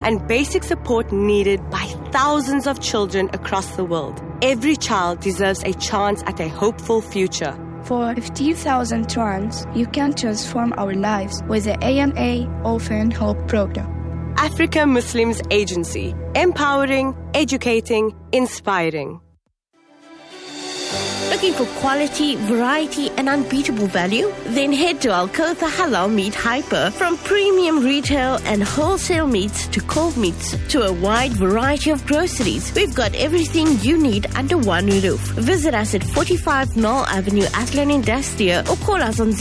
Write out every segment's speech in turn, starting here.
and basic support needed by thousands of children across the world. Every child deserves a chance at a hopeful future. For 50,000 trans, you can transform our lives with the AMA Orphan Hope Program. Africa Muslims Agency. Empowering, educating, inspiring. Looking for quality, variety, and unbeatable value? Then head to Al-Kotha Halal Meat Hyper. From premium retail and wholesale meats to cold meats to a wide variety of groceries, we've got everything you need under one roof. Visit us at 45 Knoll Avenue, Athlone Industria, or call us on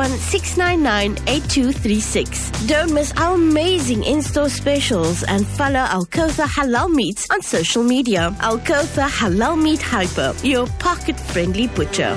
021-699-8236. Don't miss our amazing in-store specials and follow Al-Kotha Halal Meats on social media. Al-Kotha Halal Meat Hyper, your pocket-friendly butcher.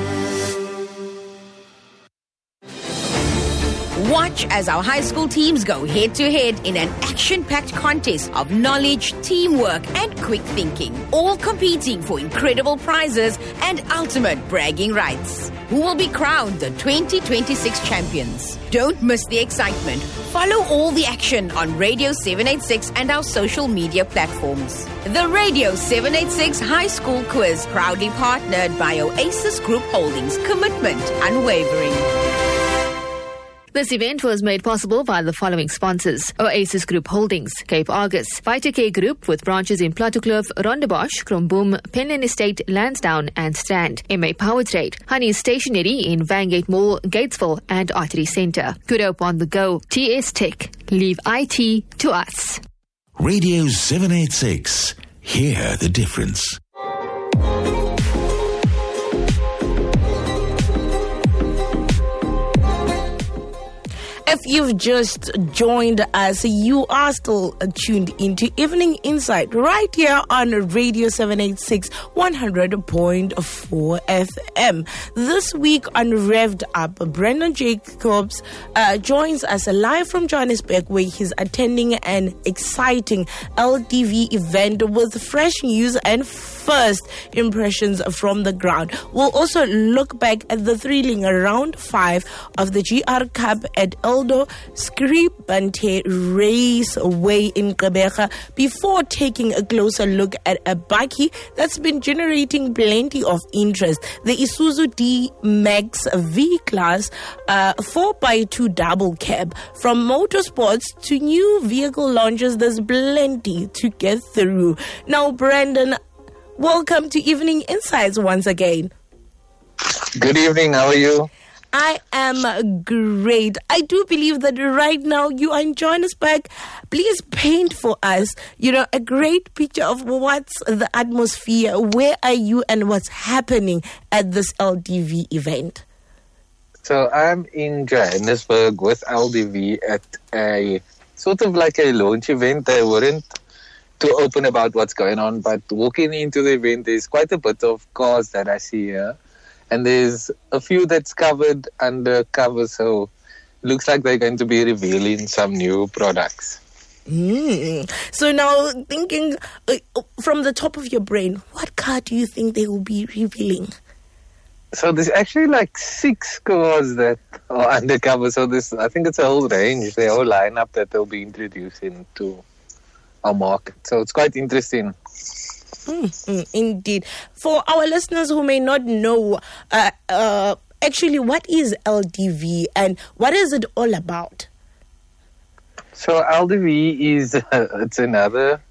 Watch as our high school teams go head-to-head in an action-packed contest of knowledge, teamwork, and quick thinking, all competing for incredible prizes and ultimate bragging rights. Who will be crowned the 2026 champions? Don't miss the excitement. Follow all the action on Radio 786 and our social media platforms. The Radio 786 High School Quiz, proudly partnered by Oasis Group Holdings. Commitment unwavering. This event was made possible by the following sponsors: Oasis Group Holdings, Cape Argus, Vitacare Group with branches in Plattekloof, Rondebosch, Kromboom, Penland Estate, Lansdowne and Strand, MA Power Trade, Honey Stationery in Vangate Mall, Gatesville and Artery Centre, Good Hope on the Go, TS Tech, leave IT to us. Radio 786, hear the difference. If you've just joined us, you are still tuned into Evening Insight right here on Radio 786 100.4 FM. This week on Revved Up, Brendan Jacobs joins us live from Johannesburg, where he's attending an exciting LDV event with fresh news and first impressions from the ground. We'll also look back at the thrilling round 5 of the GR Cup at Eldo Skripante Raceway in Gqeberha before taking a closer look at a bakkie that's been generating plenty of interest. The Isuzu D-Max V-Class 4x2 double cab. From motorsports to new vehicle launches, there's plenty to get through. Now, Brandon, welcome to Evening Insights once again. Good evening, how are you? I am great. I do believe that right now you are in Johannesburg. Please paint for us, a great picture of what's the atmosphere. Where are you and what's happening at this LDV event? So I'm in Johannesburg with LDV at a sort of like a launch event. They weren't too open about what's going on, but walking into the event, there's quite a bit of cars that I see here. And there's a few that's covered undercover, so looks like they're going to be revealing some new products. So now, thinking from the top of your brain, what car do you think they will be revealing? So there's actually like 6 cars that are undercover. So I think it's a whole range, the whole lineup that they'll be introducing to our market. So it's quite interesting. Indeed. For our listeners who may not know, actually, what is LDV and what is it all about? So LDV is it's another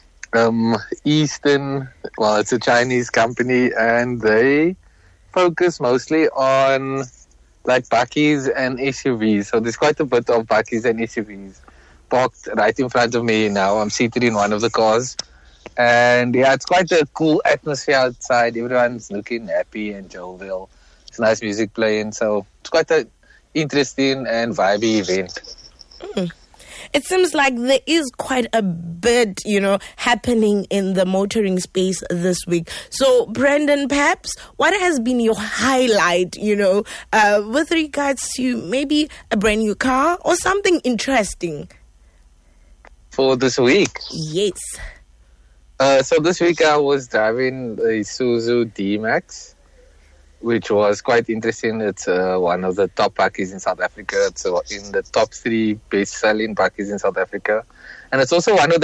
it's a Chinese company, and they focus mostly on like bakkies and SUVs. So there's quite a bit of bakkies and SUVs parked right in front of me now. I'm seated in one of the cars. And yeah, it's quite a cool atmosphere outside. Everyone's looking happy and jovial. It's nice music playing. So it's quite an interesting and vibey event. It seems like there is quite a bit, happening in the motoring space this week. So, Brandon, perhaps what has been your highlight, with regards to maybe a brand new car or something interesting? For this week? Yes. So this week I was driving the Isuzu D-Max, which was quite interesting. It's one of the top bakkies in South Africa. It's in the top 3 best-selling bakkies in South Africa. And it's also one of the